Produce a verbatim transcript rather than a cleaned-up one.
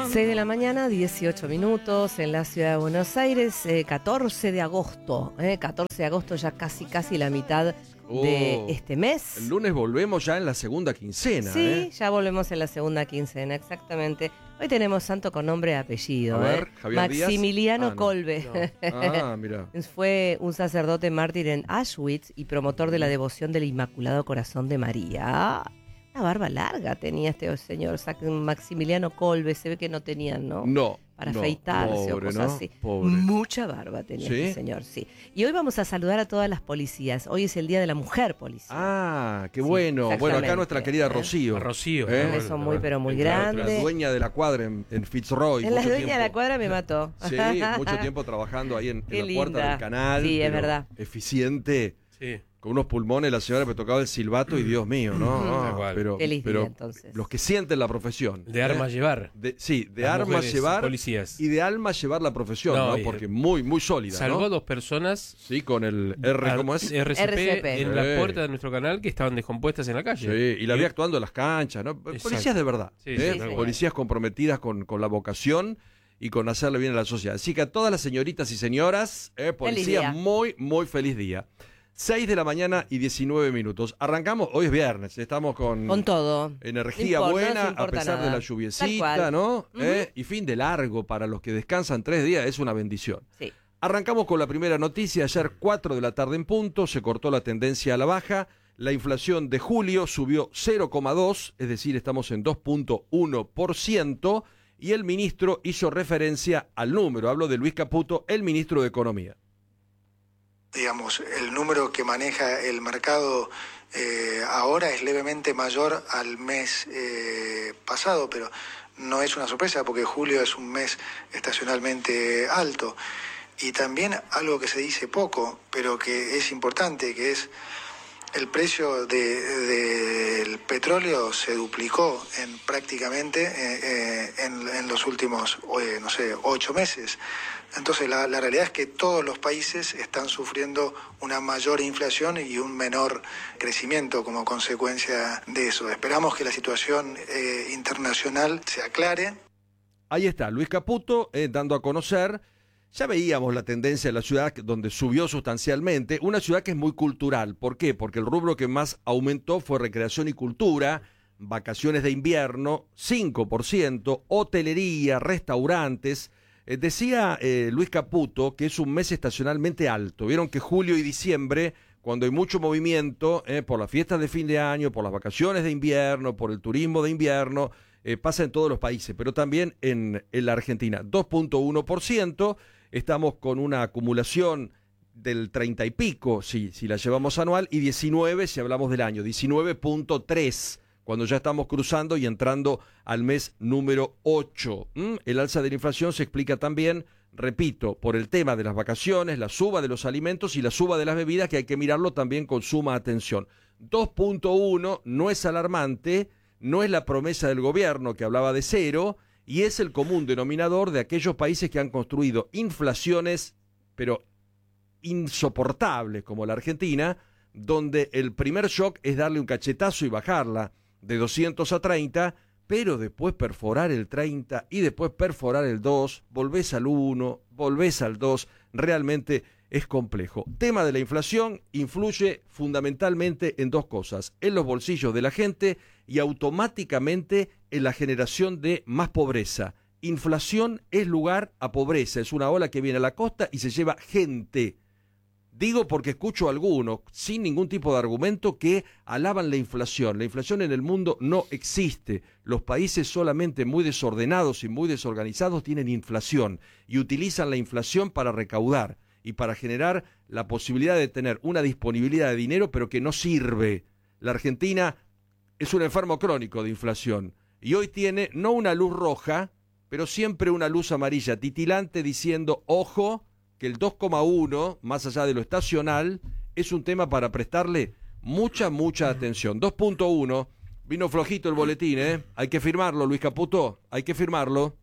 seis de la mañana, dieciocho minutos en la ciudad de Buenos Aires, eh, catorce de agosto, eh, catorce de agosto, ya casi casi la mitad Oh, de este mes. El lunes volvemos ya en la segunda quincena. Sí, ¿eh? ya volvemos en la segunda quincena, exactamente. Hoy tenemos santo con nombre y apellido. A ver, ¿eh? Javier Díaz. Maximiliano Ah, no. Kolbe. No. Ah, mira. Fue un sacerdote mártir en Auschwitz y promotor de la devoción del Inmaculado Corazón de María. Una barba larga tenía este señor Maximiliano Kolbe, se ve que no tenían, ¿no? No. Para no, afeitarse pobre, o cosas ¿no? así. Pobre. Mucha barba tenía ¿Sí? este señor, sí. Y hoy vamos a saludar a todas las policías. Hoy es el Día de la Mujer Policía. Ah, qué Sí, bueno. Bueno, acá exactamente. nuestra querida ¿Eh? Rocío. A Rocío. ¿Eh? Un beso muy, pero muy Entre otras. grande. La dueña de la cuadra en, en Fitzroy. En la mucho dueña de la tiempo. cuadra me mató. Sí, mucho tiempo trabajando ahí en, en Qué la puerta linda. del canal. Sí, es pero verdad. Eficiente. Sí. Con unos pulmones, la señora me tocaba el silbato y Dios mío, ¿no? Tal Ah, cual. pero, Feliz día, pero entonces. los que sienten la profesión. De armas ¿eh? llevar. De, sí, de Las armas mujeres llevar policías. y de almas llevar la profesión, No, ¿no? y- Porque muy, muy sólida, Salvó ¿no? dos personas. Sí, con el R, ¿cómo es? R C P, R C P. en Sí. la puerta de nuestro canal que estaban descompuestas en la calle. Sí, y la vi actuando en las canchas, ¿no? Policías de verdad, Sí, ¿eh? sí, tal cual. Policías comprometidas con, con la vocación y con hacerle bien a la sociedad. Así que a todas las señoritas y señoras, ¿eh? Policías, día. muy, muy feliz día. seis de la mañana y diecinueve minutos. Arrancamos, hoy es viernes, estamos con, Con todo. energía No importa, buena, no se a importa pesar nada. de la Tal lluviecita, cual. ¿no? Ujú. ¿Eh? Y fin de largo para los que descansan tres días, es una bendición. Sí. Arrancamos con la primera noticia. Ayer, cuatro de la tarde en punto, se cortó la tendencia a la baja. La inflación de julio subió cero coma dos, es decir, estamos en dos punto uno por ciento. Y el ministro hizo referencia al número. Hablo de Luis Caputo, el ministro de Economía. Digamos, el número que maneja el mercado eh, ahora es levemente mayor al mes eh, pasado, pero no es una sorpresa porque julio es un mes estacionalmente alto. Y también algo que se dice poco, pero que es importante, que es el precio de, del petróleo se duplicó en prácticamente eh, eh, en, en los últimos, eh, no sé, ocho meses. Entonces la, la realidad es que todos los países están sufriendo una mayor inflación y un menor crecimiento como consecuencia de eso. Esperamos que la situación eh, internacional se aclare. Ahí está, Luis Caputo eh, dando a conocer. Ya veíamos la tendencia de la ciudad donde subió sustancialmente, una ciudad que es muy cultural. ¿Por qué? Porque el rubro que más aumentó fue recreación y cultura, vacaciones de invierno, cinco por ciento, hotelería, restaurantes. Eh, decía eh, Luis Caputo que es un mes estacionalmente alto. Vieron que julio y diciembre, cuando hay mucho movimiento, eh, por las fiestas de fin de año, por las vacaciones de invierno, por el turismo de invierno, eh, pasa en todos los países, pero también en, en la Argentina. dos punto uno por ciento. Estamos con una acumulación del treinta y pico, si, si la llevamos anual, y diecinueve si hablamos del año, diecinueve punto tres, cuando ya estamos cruzando y entrando al mes número ocho. ¿Mm? El alza de la inflación se explica también, repito, por el tema de las vacaciones, la suba de los alimentos y la suba de las bebidas, que hay que mirarlo también con suma atención. dos punto uno no es alarmante, no es la promesa del gobierno que hablaba de cero, y es el común denominador de aquellos países que han construido inflaciones, pero insoportables, como la Argentina, donde el primer shock es darle un cachetazo y bajarla de doscientos a treinta, pero después perforar el treinta y después perforar el dos, volvés al uno, volvés al dos, realmente es complejo. Tema de la inflación influye fundamentalmente en dos cosas, en los bolsillos de la gente y automáticamente en la generación de más pobreza. Inflación es lugar a pobreza, es una ola que viene a la costa y se lleva gente. Digo porque escucho a algunos, sin ningún tipo de argumento, que alaban la inflación. La inflación en el mundo no existe. Los países solamente muy desordenados y muy desorganizados tienen inflación y utilizan la inflación para recaudar y para generar la posibilidad de tener una disponibilidad de dinero, pero que no sirve. La Argentina es un enfermo crónico de inflación y hoy tiene no una luz roja, pero siempre una luz amarilla titilante diciendo, ojo, que el dos coma uno, más allá de lo estacional, es un tema para prestarle mucha, mucha atención. dos punto uno, vino flojito el boletín, ¿eh? Hay que firmarlo, Luis Caputo, hay que firmarlo.